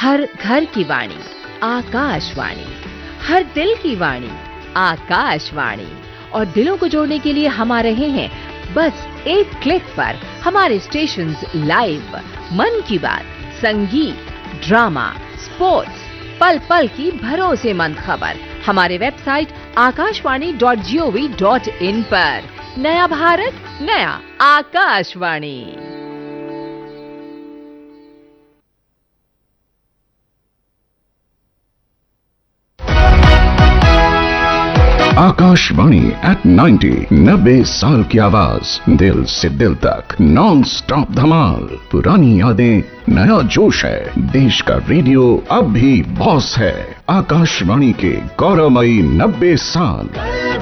हर घर की वाणी आकाशवाणी, हर दिल की वाणी आकाशवाणी। और दिलों को जोड़ने के लिए हम आ रहे हैं बस एक क्लिक पर। हमारे स्टेशंस लाइव, मन की बात, संगीत, ड्रामा, स्पोर्ट्स, पल पल की भरोसेमंद खबर हमारे वेबसाइट akashvani.gov.in पर। नया भारत, नया आकाशवाणी। आकाशवाणी एट 90, 90 साल की आवाज, दिल से दिल तक, नॉन स्टॉप धमाल। पुरानी यादें, नया जोश है। देश का रेडियो अब भी बॉस है। आकाशवाणी के गौरवमयी 90 साल।